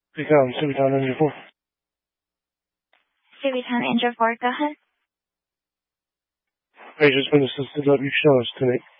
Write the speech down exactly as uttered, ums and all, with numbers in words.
Become Civitan Ninja four. Civitan Ninja four, go ahead. Hey, just been assisted. Let me show us tonight.